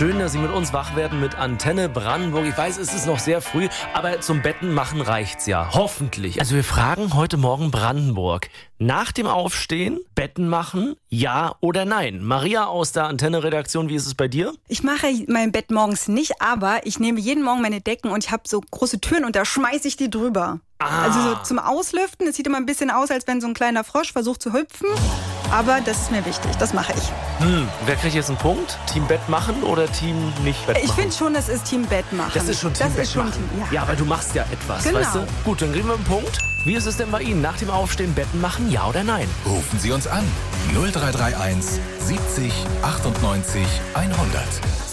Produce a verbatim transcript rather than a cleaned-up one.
Schön, dass Sie mit uns wach werden mit Antenne Brandenburg. Ich weiß, es ist noch sehr früh, aber zum Betten machen reicht's ja. Hoffentlich. Also wir fragen heute Morgen Brandenburg. Nach dem Aufstehen, Betten machen, ja oder nein? Maria aus der Antenne-Redaktion, wie ist es bei dir? Ich mache mein Bett morgens nicht, aber ich nehme jeden Morgen meine Decken und ich habe so große Türen und da schmeiße ich die drüber. Ah. Also so zum Auslüften. Es sieht immer ein bisschen aus, als wenn so ein kleiner Frosch versucht zu hüpfen. Aber das ist mir wichtig, das mache ich. Hm, wer kriegt jetzt einen Punkt? Team Bett machen oder Team nicht Bett machen? Ich finde schon, das ist Team Bett machen. Das ist schon Team das Bett ist schon machen. Team, ja. Ja, aber du machst ja etwas, Genau. weißt du? Gut, dann kriegen wir einen Punkt. Wie ist es denn bei Ihnen? Nach dem Aufstehen Betten machen, ja oder nein? Rufen Sie uns an. null drei drei eins siebzig achtundneunzig hundert.